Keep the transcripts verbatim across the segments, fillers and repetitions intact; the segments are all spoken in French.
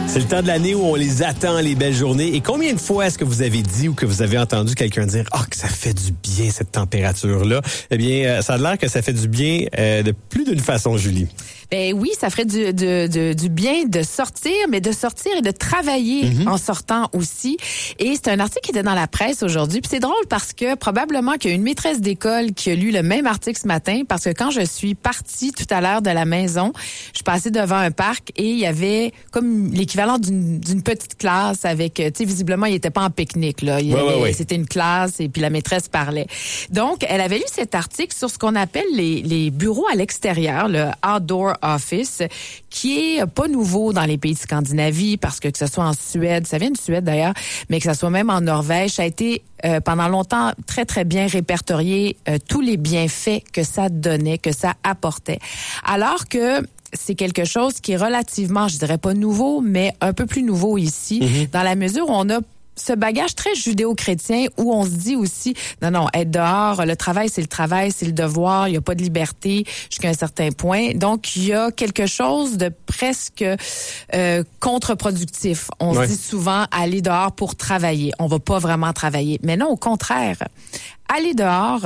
C'est le temps de l'année où on les attend, les belles journées. Et combien de fois est-ce que vous avez dit ou que vous avez entendu quelqu'un dire « Ah, oh, que ça fait du bien, cette température-là ». Eh bien, ça a l'air que ça fait du bien euh, de plus d'une façon, Julie. Ben oui, ça ferait du, de, de, du bien de sortir, mais de sortir et de travailler mm-hmm. en sortant aussi. Et c'est un article qui était dans la presse aujourd'hui. Puis c'est drôle parce que probablement qu'il y a une maîtresse d'école qui a lu le même article ce matin, parce que quand je suis partie tout à l'heure de la maison, je passais devant un parc et il y avait comme l'équivalent d'une, d'une petite classe avec, tu sais, visiblement, il était pas en pique-nique, là. Il ouais, avait, ouais, ouais. C'était une classe et puis la maîtresse parlait. Donc, elle avait lu cet article sur ce qu'on appelle les, les bureaux à l'extérieur, le outdoor office, qui est pas nouveau dans les pays de Scandinavie, parce que que ce soit en Suède, ça vient de Suède d'ailleurs, mais que ça soit même en Norvège, ça a été euh, pendant longtemps très, très bien répertorié euh, tous les bienfaits que ça donnait, que ça apportait. Alors que c'est quelque chose qui est relativement, je dirais pas nouveau, mais un peu plus nouveau ici, mm-hmm. dans la mesure où on a ce bagage très judéo-chrétien où on se dit aussi, non, non, être dehors, le travail, c'est le travail, c'est le devoir, il n'y a pas de liberté jusqu'à un certain point. Donc, il y a quelque chose de presque euh, contre-productif. On ouais. se dit souvent, aller dehors pour travailler. On va pas vraiment travailler. Mais non, au contraire, aller dehors,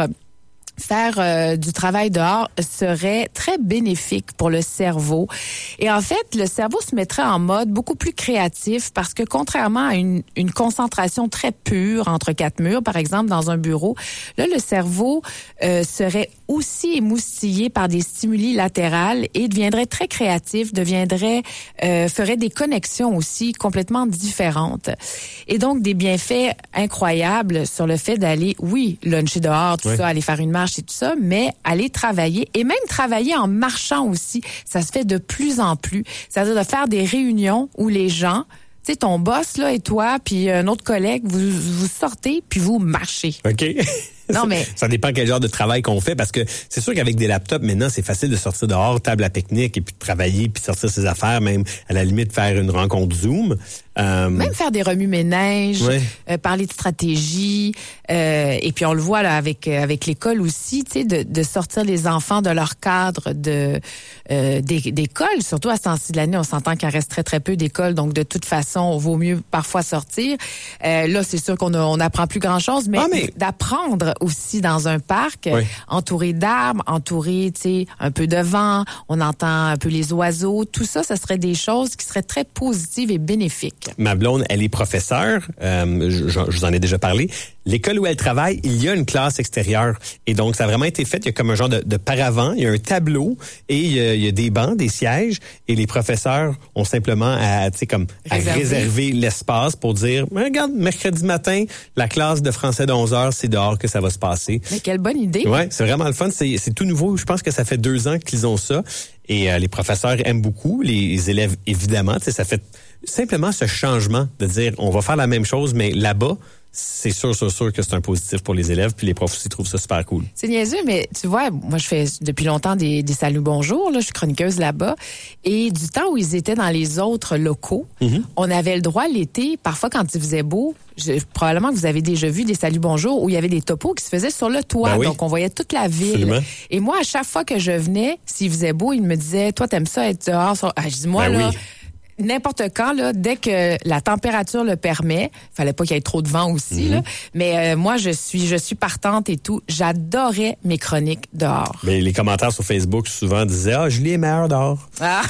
faire euh, du travail dehors serait très bénéfique pour le cerveau. Et en fait, le cerveau se mettrait en mode beaucoup plus créatif parce que contrairement à une, une concentration très pure entre quatre murs, par exemple, dans un bureau, là, le cerveau euh, serait aussi émoustillé par des stimuli latérales et deviendrait très créatif, deviendrait, euh, ferait des connexions aussi complètement différentes. Et donc, des bienfaits incroyables sur le fait d'aller, oui, luncher dehors, tout oui. ça, aller faire une marche et tout ça, mais aller travailler et même travailler en marchant aussi, ça se fait de plus en plus. C'est-à-dire de faire des réunions où les gens, tu sais, ton boss là et toi, puis un autre collègue, vous vous sortez puis vous marchez. OK. Non, mais ça dépend quel genre de travail qu'on fait, parce que c'est sûr qu'avec des laptops, maintenant, c'est facile de sortir dehors, table à pique-nique, et puis de travailler, puis de sortir ses affaires, même à la limite faire une rencontre Zoom. Euh... Même faire des remues-ménages, ouais. euh, parler de stratégie, euh, et puis on le voit là avec euh, avec l'école aussi, tu sais, de, de sortir les enfants de leur cadre de euh, des, d'école, surtout à ce temps-ci de l'année, on s'entend qu'il reste très très peu d'écoles, donc de toute façon, il vaut mieux parfois sortir. Euh, là, c'est sûr qu'on a, on apprend plus grand-chose, mais, ah, mais... d'apprendre aussi dans un parc, oui. entouré d'arbres, entouré, tu sais, un peu de vent, on entend un peu les oiseaux, tout ça, ce serait des choses qui seraient très positives et bénéfiques. Ma blonde, elle est professeure, euh, je, je vous en ai déjà parlé. L'école où elle travaille, il y a une classe extérieure. Et donc, ça a vraiment été fait. Il y a comme un genre de, de paravent, il y a un tableau et il y a, il y a des bancs, des sièges. Et les professeurs ont simplement à, tu sais, comme, à réserver l'espace pour dire, regarde, mercredi matin, la classe de français de onze heures, c'est dehors que ça va se passer. Mais quelle bonne idée. Ouais, c'est vraiment le fun. C'est, c'est tout nouveau. Je pense que ça fait deux ans qu'ils ont ça. Et euh, les professeurs aiment beaucoup. Les élèves, évidemment. Tu sais, ça fait simplement ce changement de dire, on va faire la même chose, mais là-bas, c'est sûr, sûr, sûr que c'est un positif pour les élèves, puis les profs aussi trouvent ça super cool. C'est niaiseux, mais tu vois, moi, je fais depuis longtemps des, des saluts bonjour, là, je suis chroniqueuse là-bas, et du temps où ils étaient dans les autres locaux, mm-hmm. on avait le droit l'été, parfois quand il faisait beau, je, probablement que vous avez déjà vu des saluts bonjour où il y avait des topos qui se faisaient sur le toit, ben oui. donc on voyait toute la ville. Absolument. Et moi, à chaque fois que je venais, s'il faisait beau, ils me disaient, toi, t'aimes ça être dehors? Sur... Ah, je dis, moi, ben là... Oui. N'importe quand, là, dès que la température le permet, fallait pas qu'il y ait trop de vent aussi, mm-hmm. là, mais euh, moi, je suis je suis partante et tout. J'adorais mes chroniques dehors. Mais les commentaires sur Facebook souvent disaient « Ah, Julie est meilleure dehors. » Ah.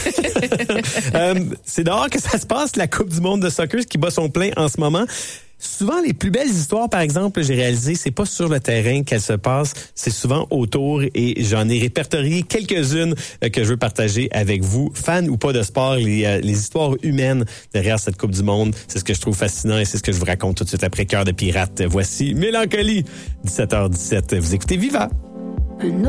euh, c'est dehors que ça se passe, la Coupe du monde de soccer qui bat son plein en ce moment. Souvent, les plus belles histoires, par exemple, j'ai réalisé, c'est pas sur le terrain qu'elles se passent, c'est souvent autour, et j'en ai répertorié quelques-unes euh, que je veux partager avec vous. Fans ou pas de sport, les, euh, les histoires humaines derrière cette Coupe du monde, c'est ce que je trouve fascinant et c'est ce que je vous raconte tout de suite après Cœur de pirate. Voici Mélancolie, dix-sept heures dix-sept. Vous écoutez Viva.